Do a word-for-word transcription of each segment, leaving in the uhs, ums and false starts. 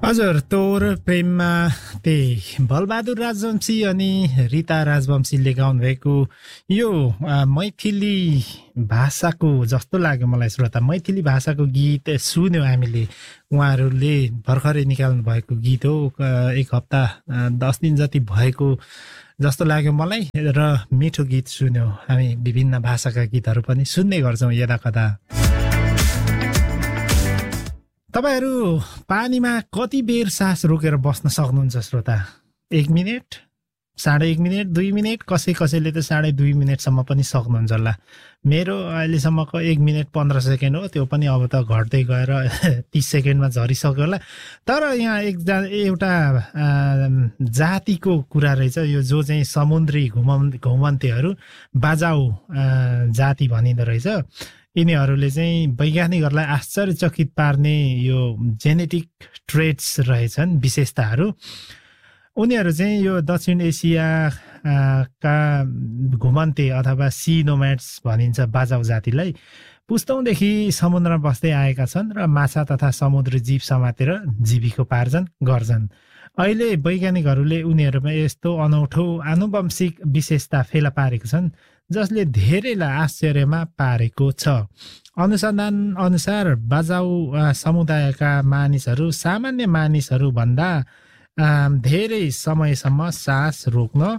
हजुर, तोर प्रेममा त्यही बलबहादुर राजवंशी अनि रीता राजवंशीले गाउनु भएको यो अ, मैथिली भाषाको जस्तो लाग्यो मलाई श्रोता। मैथिली भाषाको गीत सुन्यो हामीले। उहाँहरूले भर्खरै निकाल्नु भएको गीत हो। अ, एक हप्ता अ, दस दिन जति भएको जस्तो लाग्यो मलाई र मिठो गीत सुन्यो। हामी विभिन्न भाषाका गीतहरू पनि सुन्ने गर्छौँ यदा कदा। तपाईहरू पानीमा कति बेर सास रोकेर बस्न सक्नुहुन्छ श्रोता? एक मिनट, साढे एक मिनट, दुई मिनट, कसै कसैले त साढे दुई मिनटसम्म पनि सक्नुहुन्छ होला। मेरो अहिलेसम्मको एक मिनट पन्ध्र सेकेन्ड हो, त्यो पनि अब त घट्दै गएर तिस सेकेन्डमा झरिसक्यो होला। तर यहाँ एक एउटा जातिको कुरा रहेछ, यो जो चाहिँ समुद्री घुम घुमन्तेहरू बाजाउ जाति भनिँदो रहेछ। यिनीहरूले चाहिँ वैज्ञानिकहरूलाई आश्चर्यचकित पार्ने यो जेनेटिक ट्रेट्स रहेछन्, विशेषताहरू। उनीहरू चाहिँ यो दक्षिण एसियाका घुमन्ते अथवा सी नोम्याड्स भनिन्छ बाजाउ जातिलाई। पुस्तौँदेखि समुद्रमा बस्दै आएका छन् र माछा तथा समुद्री जीव समातेर जीविकोपार्जन गर्छन्। अहिले वैज्ञानिकहरूले उनीहरूमा यस्तो अनौठो आनुवंशिक विशेषता फेला पारेको छन् जसले धेरैलाई आश्चर्यमा पारेको छ। अनुसन्धान अनुसार बाजाउ समुदायका मानिसहरू सामान्य मानिसहरू भन्दा धेरै समयसम्म सास रोक्न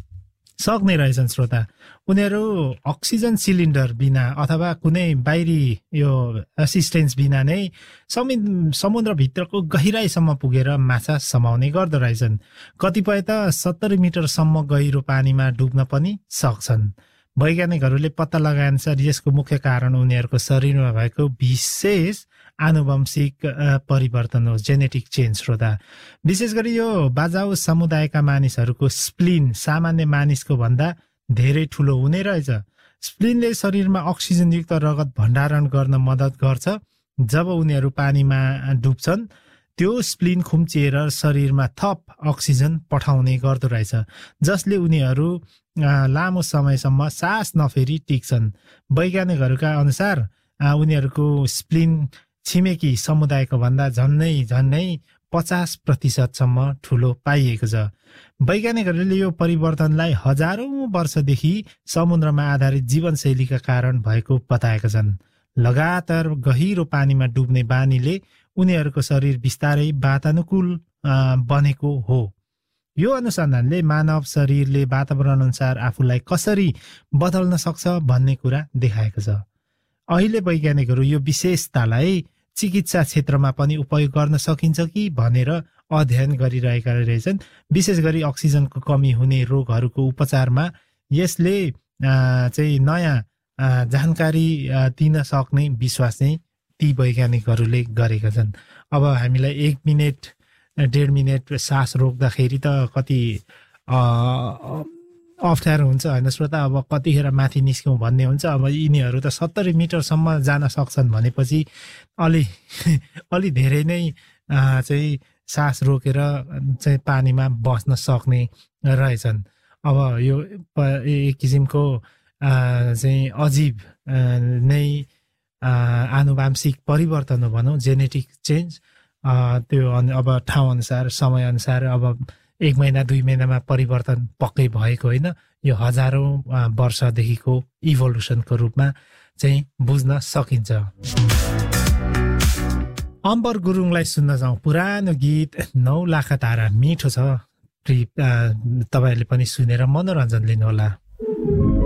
सक्ने रहेछन् श्रोता। उनीहरू अक्सिजन सिलिन्डर बिना अथवा कुनै बाहिरी यो असिस्टेन्स बिना नै समि समुद्रभित्रको गहिराइसम्म पुगेर माछा समाउने गर्दो रहेछन्। कतिपय त सत्तरी मिटरसम्म गहिरो पानीमा डुब्न पनि सक्छन्। वैज्ञानिकहरूले पत्ता लगाएअनुसार यसको मुख्य कारण उनीहरूको शरीरमा भएको विशेष आनुवंशिक परिवर्तन हो, जेनेटिक चेन्ज श्रोता। विशेष गरी यो बाजाउ समुदायका मानिसहरूको स्प्लिन सामान्य मानिसको भन्दा धेरै ठुलो हुने रहेछ। स्प्लिनले शरीरमा अक्सिजनयुक्त रगत भण्डारण गर्न मद्दत गर्छ। जब उनीहरू पानीमा डुब्छन् त्यो स्प्लिन खुम्चिएर शरीरमा थप अक्सिजन पठाउने गर्दो रहेछ, जसले उनीहरू लामो समयसम्म सास नफेरी टिक्छन्। वैज्ञानिकहरूका अनुसार उनीहरूको स्प्लिन छिमेकी समुदायको भन्दा झन्नै झन्नै पचास प्रतिशतसम्म ठुलो पाइएको छ। वैज्ञानिकहरूले यो परिवर्तनलाई हजारौं वर्षदेखि समुद्रमा आधारित जीवनशैलीका कारण भएको बताएका छन्। लगातार गहिरो पानीमा डुब्ने बानीले उनीहरूको शरीर बिस्तारै वातानुकूल बनेको हो। यो अनुसन्धानले मानव शरीरले वातावरण अनुसार आफूलाई कसरी बदल्न सक्छ भन्ने कुरा देखाएको छ। अहिले वैज्ञानिकहरू यो विशेषतालाई चिकित्सा क्षेत्रमा पनि उपयोग गर्न सकिन्छ कि भनेर अध्ययन गरिरहेका रहेछन्। विशेष गरी अक्सिजनको कमी हुने रोगहरूको उपचारमा यसले चाहिँ नयाँ जानकारी दिन सक्ने विश्वास चाहिँ ती वैज्ञानिकहरूले गरेका छन्। अब हामीलाई एक मिनट डेढ मिनट सास रोक्दाखेरि त कति अप्ठ्यारो हुन्छ होइन श्रोता। अब कतिखेर माथि निस्क्यौँ भन्ने हुन्छ। अब यिनीहरू त सत्तरी मिटरसम्म जान सक्छन् भनेपछि अलि अलि धेरै नै चाहिँ सास रोकेर चाहिँ पानीमा बस्न सक्ने रहेछन्। अब यो एक किसिमको चाहिँ अजीब नै आनुवंशिक परिवर्तन हो भनौँ, जेनेटिक चेन्ज। त्यो अब ठाउँ अनुसार समय अनुसार अब एक महिना दुई महिनामा परिवर्तन पक्कै भएको होइन। यो हजारौं वर्षदेखिको इभोल्युसनको रूपमा चाहिँ बुझ्न सकिन्छ। अम्बर गुरुङलाई सुन्न जाउँ। पुरानो गीत नौ लाख तारा मिठो छ। तपाईँहरूले पनि सुनेर मनोरञ्जन लिनुहोला।